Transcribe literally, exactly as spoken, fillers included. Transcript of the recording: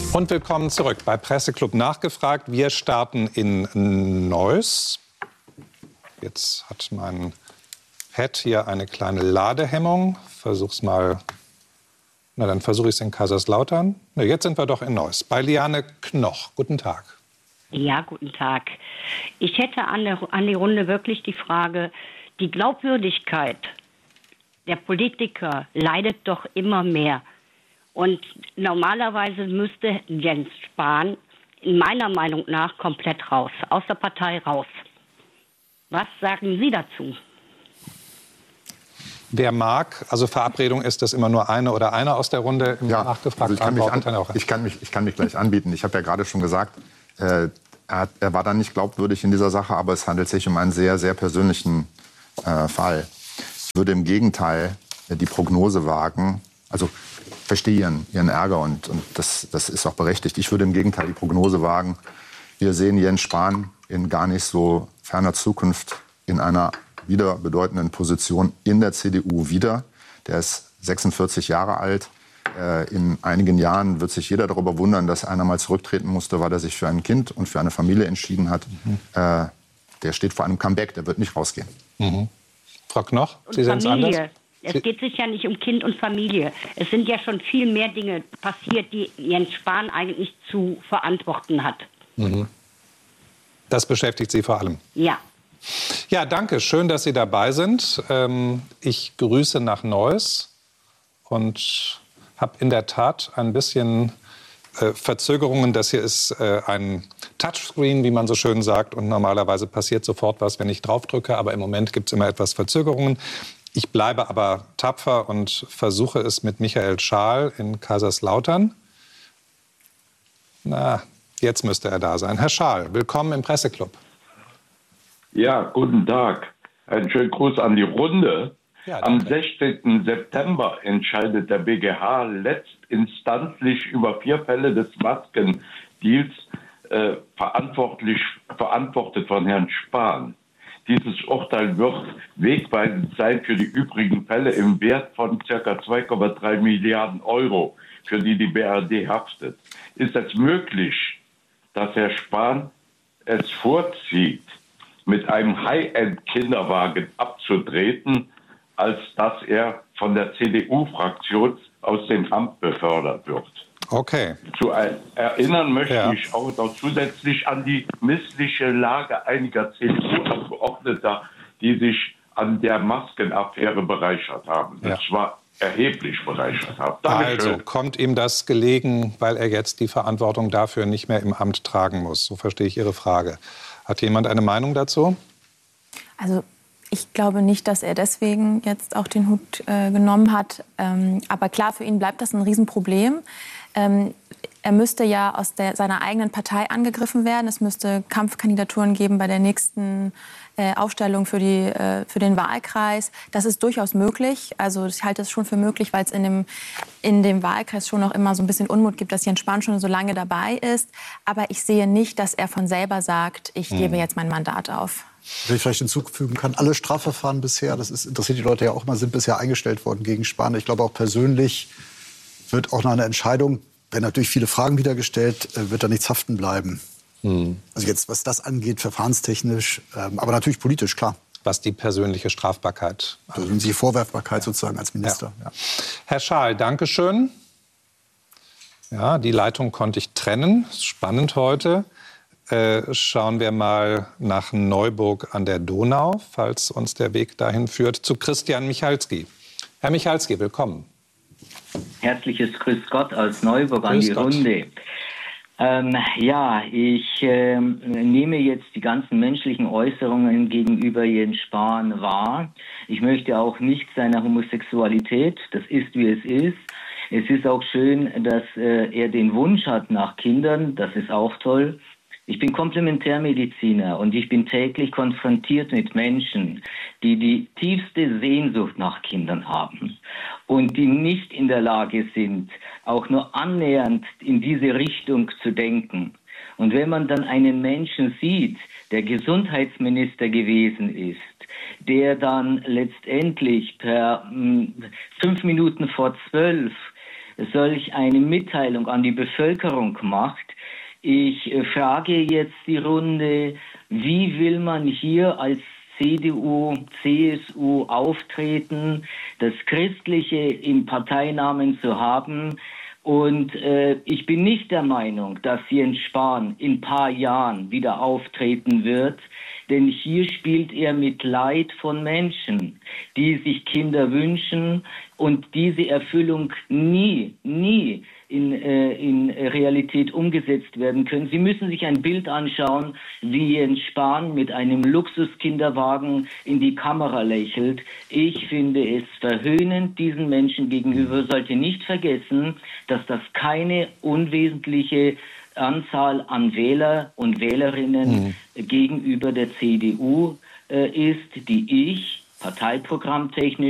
Und willkommen zurück bei Presseclub Nachgefragt. Wir starten in Neuss. Jetzt hat mein Pad hier eine kleine Ladehemmung. Versuch's mal. Na, dann versuche ich es in Kaiserslautern. Na, jetzt sind wir doch in Neuss. Bei Liane Knoch. Guten Tag. Ja, guten Tag. Ich hätte an, der, an die Runde wirklich die Frage, die Glaubwürdigkeit der Politiker leidet doch immer mehr. Und normalerweise müsste Jens Spahn in meiner Meinung nach komplett raus, aus der Partei raus. Was sagen Sie dazu? Wer mag, also Verabredung ist, dass immer nur eine oder einer aus der Runde im ja, Nachgefragt also ich, kann mich an, auch. ich, kann mich, ich kann mich gleich anbieten. Ich habe ja gerade schon gesagt, äh, er, hat, er war dann nicht glaubwürdig in dieser Sache, aber es handelt sich um einen sehr, sehr persönlichen äh, Fall. Ich würde im Gegenteil äh, die Prognose wagen, also verstehe ihren, ihren Ärger und, und das, das ist auch berechtigt. Ich würde im Gegenteil die Prognose wagen, wir sehen Jens Spahn in gar nicht so ferner Zukunft in einer wieder bedeutenden Position in der C D U wieder. Der ist sechsundvierzig Jahre alt. Äh, in einigen Jahren wird sich jeder darüber wundern, dass einer mal zurücktreten musste, weil er sich für ein Kind und für eine Familie entschieden hat. Mhm. Äh, der steht vor einem Comeback, der wird nicht rausgehen. Mhm. Frau Knoch, und Sie sehen es anders? Es geht sich ja nicht um Kind und Familie. Es sind ja schon viel mehr Dinge passiert, die Jens Spahn eigentlich zu verantworten hat. Mhm. Das beschäftigt Sie vor allem? Ja. Ja, danke. Schön, dass Sie dabei sind. Ich grüße nach Neuss und habe in der Tat ein bisschen Verzögerungen. Das hier ist ein Touchscreen, wie man so schön sagt. Und normalerweise passiert sofort was, wenn ich draufdrücke. Aber im Moment gibt es immer etwas Verzögerungen. Ich bleibe aber tapfer und versuche es mit Michael Schaal in Kaiserslautern. Na, jetzt müsste er da sein. Herr Schaal, willkommen im Presseclub. Ja, guten Tag. Einen schönen Gruß an die Runde. Ja, am sechzehnten September entscheidet der B G H letztinstanzlich über vier Fälle des Maskendeals, äh, verantwortlich, verantwortet von Herrn Spahn. Dieses Urteil wird wegweisend sein für die übrigen Fälle im Wert von ca. zwei Komma drei Milliarden Euro, für die die B R D haftet. Ist es möglich, dass Herr Spahn es vorzieht, mit einem High-End-Kinderwagen abzutreten, als dass er von der C D U-Fraktion aus dem Amt befördert wird? Okay. Zu erinnern möchte ja. ich auch noch zusätzlich an die missliche Lage einiger C D U-Abgeordneter, die sich an der Maskenaffäre bereichert haben. Ja. Und zwar erheblich bereichert haben. Dankeschön. Also kommt ihm das gelegen, weil er jetzt die Verantwortung dafür nicht mehr im Amt tragen muss? So verstehe ich Ihre Frage. Hat jemand eine Meinung dazu? Also ich glaube nicht, dass er deswegen jetzt auch den Hut äh, genommen hat. Ähm, aber klar, für ihn bleibt das ein Riesenproblem. Ähm, er müsste ja aus der, seiner eigenen Partei angegriffen werden. Es müsste Kampfkandidaturen geben bei der nächsten äh, Aufstellung für, die, äh, für den Wahlkreis. Das ist durchaus möglich. Also ich halte es schon für möglich, weil es in dem, in dem Wahlkreis schon noch immer so ein bisschen Unmut gibt, dass Jens Spahn schon so lange dabei ist. Aber ich sehe nicht, dass er von selber sagt, ich gebe jetzt mein Mandat auf. Wenn ich vielleicht hinzufügen kann, alle Strafverfahren bisher, das ist, interessiert die Leute ja auch mal, sind bisher eingestellt worden gegen Spahn. Ich glaube auch persönlich wird auch nach einer Entscheidung, werden natürlich viele Fragen wieder gestellt, wird da nichts haften bleiben. Hm. Also jetzt, was das angeht, verfahrenstechnisch, ähm, aber natürlich politisch, klar. Was die persönliche Strafbarkeit angeht. Also die Vorwerfbarkeit ja. sozusagen als Minister. Ja. Ja. Herr Schaal, danke schön. Ja, die Leitung konnte ich trennen. Spannend heute. Äh, schauen wir mal nach Neuburg an der Donau, falls uns der Weg dahin führt, zu Christian Michalski. Herr Michalski, willkommen. Herzliches Grüß Gott aus Neuburg Grüß an die Gott. Runde. Ähm, ja, ich äh, nehme jetzt die ganzen menschlichen Äußerungen gegenüber Jens Spahn wahr. Ich möchte auch nicht seiner Homosexualität, das ist wie es ist. Es ist auch schön, dass äh, er den Wunsch hat nach Kindern, das ist auch toll. Ich bin Komplementärmediziner und ich bin täglich konfrontiert mit Menschen, die die tiefste Sehnsucht nach Kindern haben und die nicht in der Lage sind, auch nur annähernd in diese Richtung zu denken. Und wenn man dann einen Menschen sieht, der Gesundheitsminister gewesen ist, der dann letztendlich per mh, fünf Minuten vor zwölf solch eine Mitteilung an die Bevölkerung macht. Ich äh, frage jetzt die Runde, wie will man hier als C D U, C S U auftreten, das Christliche im Parteinamen zu haben? Und äh, ich bin nicht der Meinung, dass Jens Spahn in ein paar Jahren wieder auftreten wird, denn hier spielt er mit Leid von Menschen, die sich Kinder wünschen und diese Erfüllung nie, nie in, äh, in Realität umgesetzt werden können. Sie müssen sich ein Bild anschauen, wie Jens Spahn mit einem Luxuskinderwagen in die Kamera lächelt. Ich finde es verhöhnend diesen Menschen gegenüber. Sollte nicht vergessen, dass das keine unwesentliche Anzahl an Wähler und Wählerinnen mhm. gegenüber der C D U äh, ist, die ich parteiprogrammtechnisch